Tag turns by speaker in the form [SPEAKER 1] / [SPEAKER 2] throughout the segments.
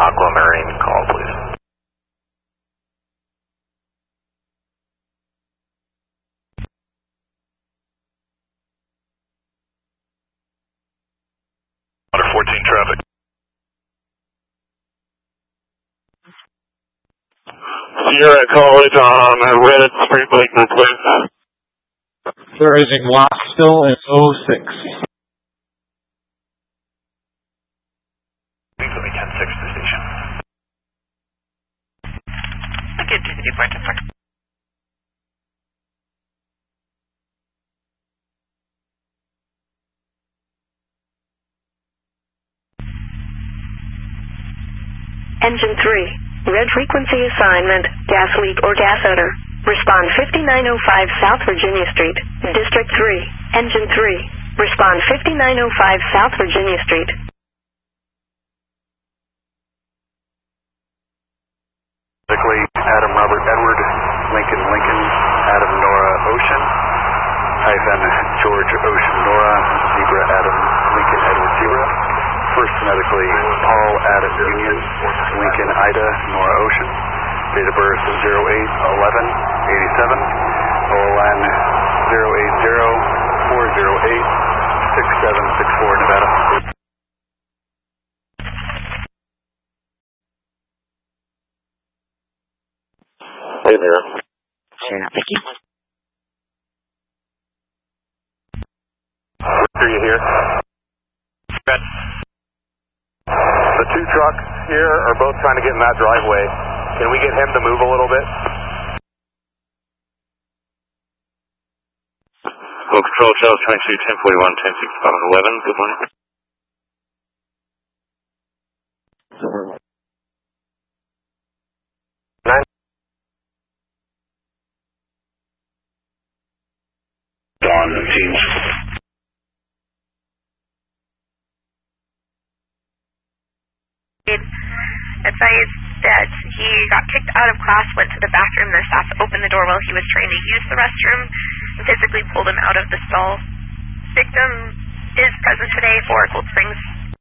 [SPEAKER 1] Aquamarine call, please. Water 14 traffic.
[SPEAKER 2] Sierra, call it on red Spring Breaker, please.
[SPEAKER 3] They're raising lock still in 06.
[SPEAKER 1] Please let me 10-6 to the station.
[SPEAKER 4] Okay, to the departure.
[SPEAKER 5] Engine 3, red frequency assignment, gas leak or gas odor. Respond 5905 South Virginia Street, District 3. Engine 3, respond 5905 South Virginia Street.
[SPEAKER 1] Adam Robert Edward, Lincoln Lincoln, Adam Nora Ocean, - George Ocean Nora, Zebra Adam Lincoln Edward Zebra. First phonetically, Paul Adam Union, Lincoln Ida Nora Ocean. Date of birth 08/11/87. OLN 080-408-6764 Nevada.
[SPEAKER 2] Hey there.
[SPEAKER 4] Sure, thank you.
[SPEAKER 1] Are you here? Good. The two trucks here are both trying to get in that driveway. Can we get him to move a little bit?
[SPEAKER 2] Well, Control Channel 22, 1041, 1065, 11. Good morning.
[SPEAKER 1] Dawn teams.
[SPEAKER 6] Advised that he got kicked out of class, went to the bathroom, the staff opened the door while he was trying to use the restroom, and physically pulled him out of the stall. Victim is present today for Cold Springs.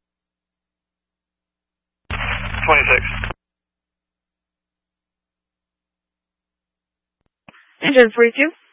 [SPEAKER 1] 26.
[SPEAKER 7] Engine 42.